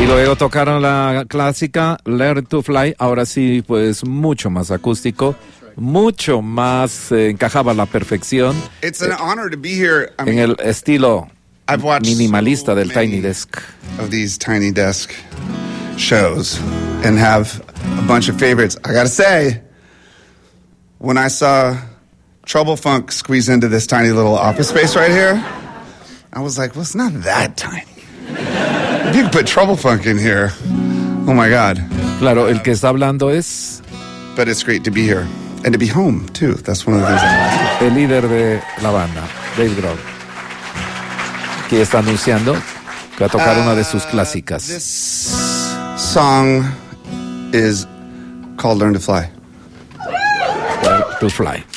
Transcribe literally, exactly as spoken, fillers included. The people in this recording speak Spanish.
Y luego tocaron la clásica Learn to Fly, ahora sí, pues mucho más acústico, mucho más eh, encajaba a la perfección It's an honor to be here. I en mean, el estilo I've watched minimalista so del many Tiny Desk. of these Tiny Desk shows and have a bunch of favorites. I gotta say, when I saw Trouble Funk squeeze into this tiny little office space right here, I was like, well, it's not that tiny. If you could put Trouble Funk in here, oh my God. Claro, el que está hablando es But it's great to be here and to be home too. That's one of the things I like. el líder de la banda, Dave Grohl, que está anunciando que va a tocar una de sus clásicas. This song is called Learn to Fly. Learn to Fly.